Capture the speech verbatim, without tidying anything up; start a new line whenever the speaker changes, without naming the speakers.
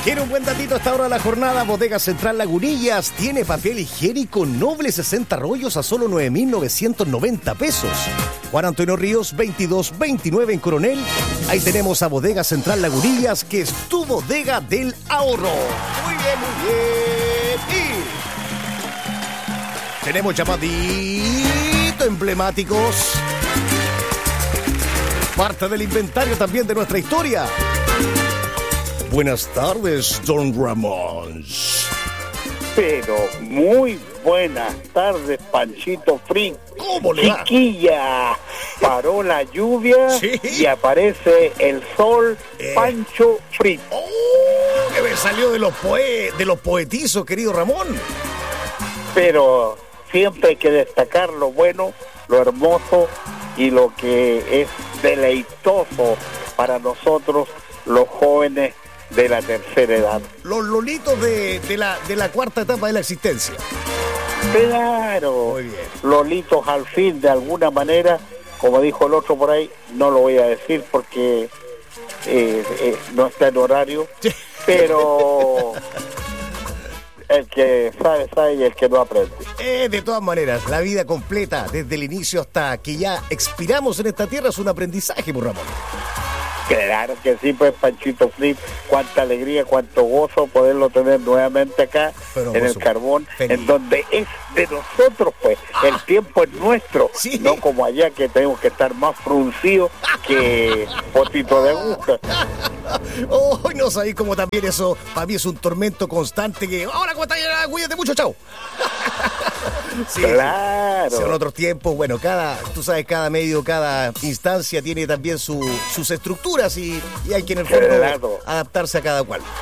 ¿Quiere un buen datito a esta hora de la jornada? Bodega Central Lagunillas tiene papel higiénico Noble sesenta rollos a solo nueve mil novecientos noventa pesos. Juan Antonio Ríos veintidós veintinueve en Coronel. Ahí tenemos a Bodega Central Lagunillas, que es tu bodega del ahorro. Muy bien, muy bien. Y tenemos llamadito emblemáticos. Parte del inventario también de nuestra historia. Buenas tardes, Don Ramón.
Pero muy buenas tardes, Panchito Fritz.
¿Cómo le va?
Chiquilla, paró la lluvia,
¿sí?
Y aparece el sol, eh. Pancho Fritz.
¡Oh! Que me salió de los, poe- de los poetizos, querido Ramón.
Pero siempre hay que destacar lo bueno, lo hermoso y lo que es deleitoso para nosotros, los jóvenes de la tercera edad.
Los lolitos de, de, la, de la cuarta etapa de la existencia.
Claro.
Muy bien.
Lolitos al fin, de alguna manera, como dijo el otro por ahí, no lo voy a decir porque eh, eh, no está en horario, pero el que sabe, sabe y el que no aprende.
Eh, de todas maneras, la vida completa, desde el inicio hasta que ya expiramos en esta tierra, es un aprendizaje, por Ramón.
Claro que sí, pues, Panchito Flip, cuánta alegría, cuánto gozo poderlo tener nuevamente acá, pero en el Carbón, feliz. En donde es de nosotros, pues, ah, el tiempo es nuestro, ¿sí? No como allá que tenemos que estar más fruncidos que potito de aguja.
Oh, no sabéis cómo también eso, para mí es un tormento constante que, ahora cómo está, cuídate mucho, chao. Sí,
claro.
Sí. Son otros tiempos, bueno, cada, tú sabes, cada medio, cada instancia tiene también su, sus estructuras y, y hay que en el fondo claro. adaptarse a cada cual.